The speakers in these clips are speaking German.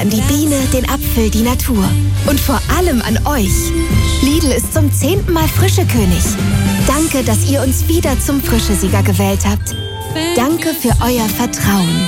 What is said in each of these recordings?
an die Biene, den Apfel, die Natur. Und vor allem an euch. Lidl ist zum 10. Mal Frischekönig. Danke, dass ihr uns wieder zum Frischesieger gewählt habt. Danke für euer Vertrauen.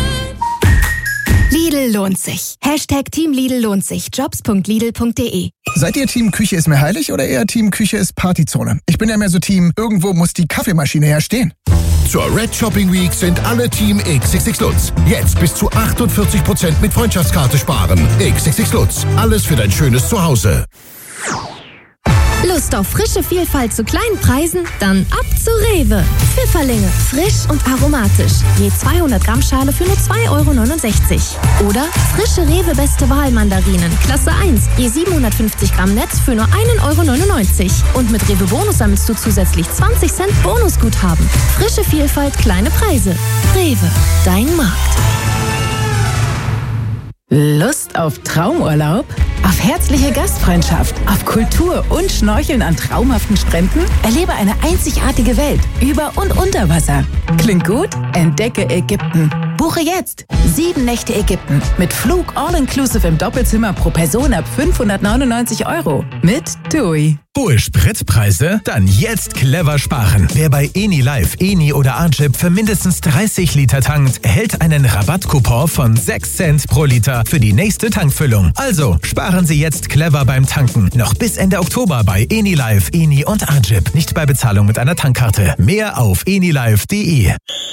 Lidl lohnt sich. #Team Lidl lohnt sich. Jobs.lidl.de. Seid ihr Team Küche ist mir heilig oder eher Team Küche ist Partyzone? Ich bin ja mehr so Team, irgendwo muss die Kaffeemaschine ja stehen. Zur Red Shopping Week sind alle Team XXX Lutz. Jetzt bis zu 48% mit Freundschaftskarte sparen. XXX Lutz. Alles für dein schönes Zuhause. Lust auf frische Vielfalt zu kleinen Preisen? Dann ab zu Rewe. Pfifferlinge, frisch und aromatisch. Je 200 Gramm Schale für nur 2,69 €. Oder frische Rewe Beste Wahl Mandarinen, Klasse 1. Je 750 Gramm Netz für nur 1,99 €. Und mit Rewe Bonus sammelst du zusätzlich 20 Cent Bonusguthaben. Frische Vielfalt, kleine Preise. Rewe, dein Markt. Lust auf Traumurlaub? Auf herzliche Gastfreundschaft? Auf Kultur und Schnorcheln an traumhaften Stränden? Erlebe eine einzigartige Welt über und unter Wasser. Klingt gut? Entdecke Ägypten. Buche jetzt 7 Nächte Ägypten mit Flug all-inclusive im Doppelzimmer pro Person ab 599 € mit TUI. Hohe Spritpreise? Dann jetzt clever sparen. Wer bei EniLive, Eni oder Arjib für mindestens 30 Liter tankt, erhält einen Rabattcoupon von 6 Cent pro Liter für die nächste Tankfüllung. Also sparen Sie jetzt clever beim Tanken. Noch bis Ende Oktober bei EniLive, Eni und Arjib. Nicht bei Bezahlung mit einer Tankkarte. Mehr auf enilive.de.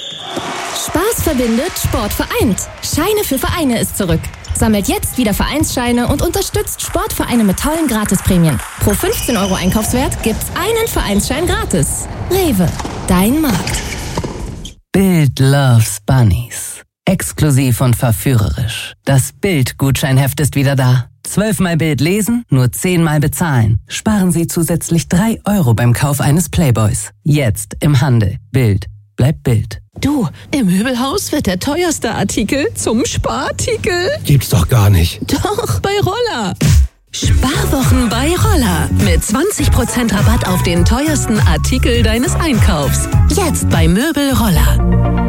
Spaß verbindet, Sport vereint. Scheine für Vereine ist zurück. Sammelt jetzt wieder Vereinsscheine und unterstützt Sportvereine mit tollen Gratisprämien. Pro 15 € Einkaufswert gibt's einen Vereinsschein gratis. Rewe, dein Markt. Bild loves Bunnies. Exklusiv und verführerisch. Das Bild-Gutscheinheft ist wieder da. 12-mal Bild lesen, nur 10-mal bezahlen. Sparen Sie zusätzlich 3 € beim Kauf eines Playboys. Jetzt im Handel. Bild. Bleibt Bild. Du, im Möbelhaus wird der teuerste Artikel zum Sparartikel. Gibt's doch gar nicht. Doch, bei Roller. Sparwochen bei Roller. Mit 20% Rabatt auf den teuersten Artikel deines Einkaufs. Jetzt bei Möbel Roller.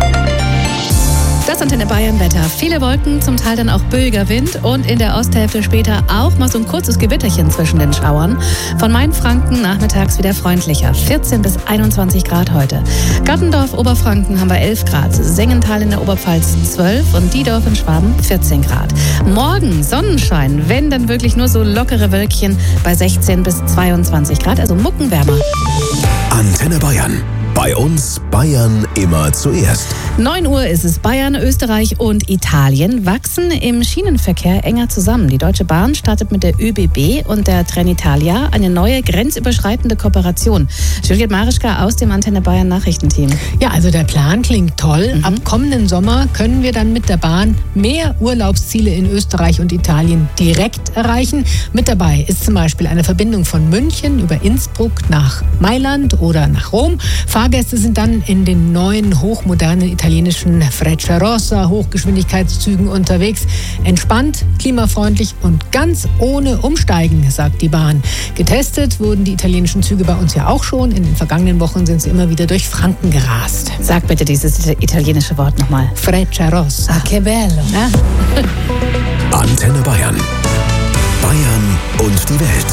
Das Antenne Bayern Wetter. Viele Wolken, zum Teil dann auch böiger Wind und in der Osthälfte später auch mal so ein kurzes Gewitterchen zwischen den Schauern. Von Mainfranken nachmittags wieder freundlicher. 14 bis 21 Grad heute. Gattendorf, Oberfranken haben wir 11 Grad. Sengenthal in der Oberpfalz 12 und Diedorf in Schwaben 14 Grad. Morgen Sonnenschein, wenn dann wirklich nur so lockere Wölkchen bei 16 bis 22 Grad, also muckenwärmer. Antenne Bayern. Bei uns Bayern immer zuerst. 9 Uhr ist es. Bayern, Österreich und Italien wachsen im Schienenverkehr enger zusammen. Die Deutsche Bahn startet mit der ÖBB und der Trenitalia eine neue grenzüberschreitende Kooperation. Juliette Marischka aus dem Antenne Bayern Nachrichtenteam. Ja, also der Plan klingt toll. Ab kommenden Sommer können wir dann mit der Bahn mehr Urlaubsziele in Österreich und Italien direkt erreichen. Mit dabei ist zum Beispiel eine Verbindung von München über Innsbruck nach Mailand oder nach Rom. Fahrgäste sind dann in den neuen, hochmodernen italienischen Frecciarossa Hochgeschwindigkeitszügen unterwegs. Entspannt, klimafreundlich und ganz ohne Umsteigen, sagt die Bahn. Getestet wurden die italienischen Züge bei uns ja auch schon. In den vergangenen Wochen sind sie immer wieder durch Franken gerast. Sag bitte dieses italienische Wort nochmal. Frecciarossa. Ah, che bello. Ja? Antenne Bayern. Bayern und die Welt.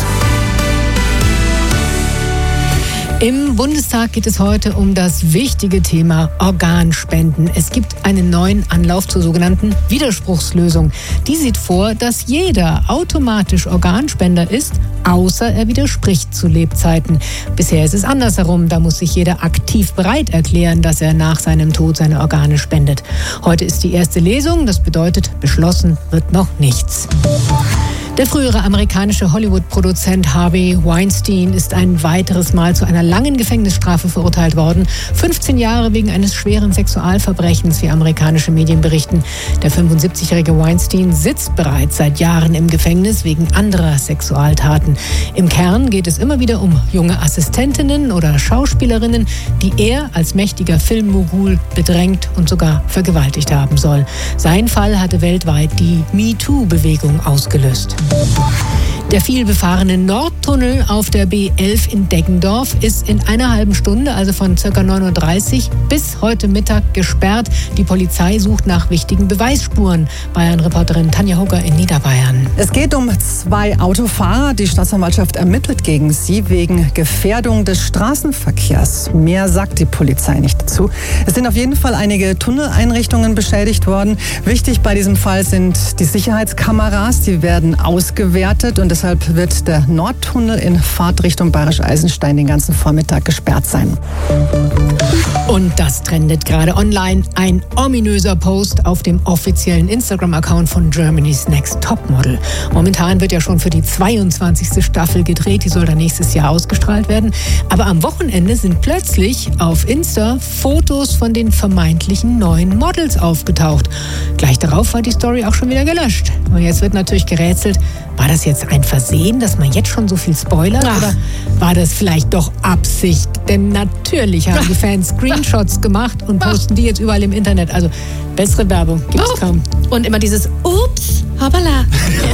Im Bundestag geht es heute um das wichtige Thema Organspenden. Es gibt einen neuen Anlauf zur sogenannten Widerspruchslösung. Die sieht vor, dass jeder automatisch Organspender ist, außer er widerspricht zu Lebzeiten. Bisher ist es andersherum. Da muss sich jeder aktiv bereit erklären, dass er nach seinem Tod seine Organe spendet. Heute ist die erste Lesung. Das bedeutet, beschlossen wird noch nichts. Der frühere amerikanische Hollywood-Produzent Harvey Weinstein ist ein weiteres Mal zu einer langen Gefängnisstrafe verurteilt worden. 15 Jahre wegen eines schweren Sexualverbrechens, wie amerikanische Medien berichten. Der 75-jährige Weinstein sitzt bereits seit Jahren im Gefängnis wegen anderer Sexualtaten. Im Kern geht es immer wieder um junge Assistentinnen oder Schauspielerinnen, die er als mächtiger Filmmogul bedrängt und sogar vergewaltigt haben soll. Sein Fall hatte weltweit die MeToo-Bewegung ausgelöst. Der vielbefahrene Nordtunnel auf der B11 in Deggendorf ist in einer halben Stunde, also von ca. 9:30 Uhr bis heute Mittag gesperrt. Die Polizei sucht nach wichtigen Beweisspuren. Bayern-Reporterin Tanja Hugger in Niederbayern. Es geht um 2 Autofahrer. Die Staatsanwaltschaft ermittelt gegen sie wegen Gefährdung des Straßenverkehrs. Mehr sagt die Polizei nicht dazu. Es sind auf jeden Fall einige Tunneleinrichtungen beschädigt worden. Wichtig bei diesem Fall sind die Sicherheitskameras. Die werden ausgewertet und deshalb wird der Nordtunnel in Fahrtrichtung Bayerisch-Eisenstein den ganzen Vormittag gesperrt sein. Und das trendet gerade online. Ein ominöser Post auf dem offiziellen Instagram-Account von Germany's Next Topmodel. Momentan wird ja schon für die 22. Staffel gedreht. Die soll dann nächstes Jahr ausgestrahlt werden. Aber am Wochenende sind plötzlich auf Insta Fotos von den vermeintlichen neuen Models aufgetaucht. Gleich darauf war die Story auch schon wieder gelöscht. Und jetzt wird natürlich gerätselt, war das jetzt ein Versehen, dass man jetzt schon so viel spoilert? Oder war das vielleicht doch Absicht? Denn natürlich haben die Fans Screenshots gemacht und posten die jetzt überall im Internet. Also bessere Werbung gibt es kaum. Und immer dieses Ups, hoppala.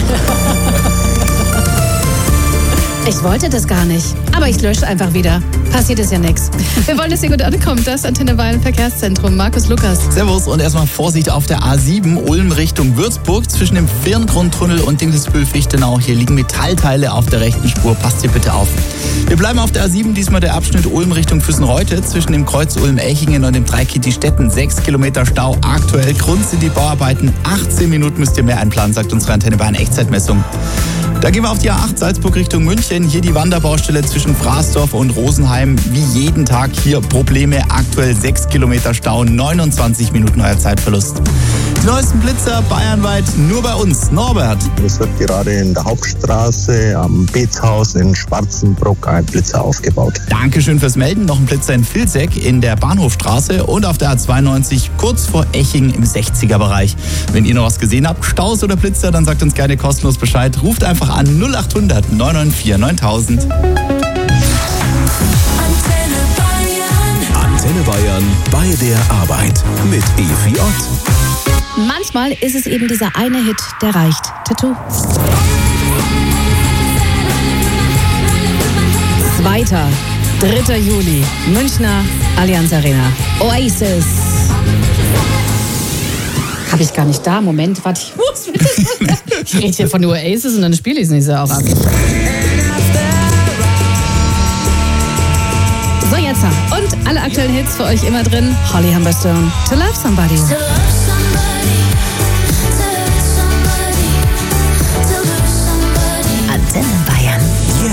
Ich wollte das gar nicht, aber ich lösche einfach wieder. Passiert ist ja nichts. Wir wollen, dass ihr gut ankommt. Das Antenne Bayern Verkehrszentrum. Markus Lukas. Servus und erstmal Vorsicht auf der A7 Ulm Richtung Würzburg zwischen dem Firngrundtunnel und Dingsbühl-Fichtenau. Hier liegen Metallteile auf der rechten Spur. Passt hier bitte auf. Wir bleiben auf der A7, diesmal der Abschnitt Ulm Richtung Füssenreute zwischen dem Kreuz Ulm-Echingen und dem Dreieck Stetten. 6 Kilometer Stau. Aktuell Grund sind die Bauarbeiten. 18 Minuten müsst ihr mehr einplanen, sagt unsere Antenne Bayern Echtzeitmessung. Da gehen wir auf die A8 Salzburg Richtung München. Hier die Wanderbaustelle zwischen Fraßdorf und Rosenheim. Wie jeden Tag hier Probleme. Aktuell 6 Kilometer Stau, 29 Minuten euer Zeitverlust. Die neuesten Blitzer bayernweit nur bei uns. Norbert. Es wird gerade in der Hauptstraße am Beetshaus in Schwarzenbruck ein Blitzer aufgebaut. Dankeschön fürs Melden. Noch ein Blitzer in Vilseck in der Bahnhofstraße und auf der A92 kurz vor Eching im 60er-Bereich. Wenn ihr noch was gesehen habt, Staus oder Blitzer, dann sagt uns gerne kostenlos Bescheid. Ruft einfach an 0800 994 9000. Antenne Bayern bei der Arbeit mit Evi Ott. Manchmal ist es eben dieser eine Hit, der reicht. Tattoo. 2. 3. Juli, Münchner Allianz Arena. Oasis. Habe ich gar nicht da. Moment, warte, ich muss mit das. Ich rede hier von Oasis und dann spiele ich es nicht so auch ab. So, jetzt. Und alle aktuellen Hits für euch immer drin. Holly Humberstone, To Love Somebody. Antenne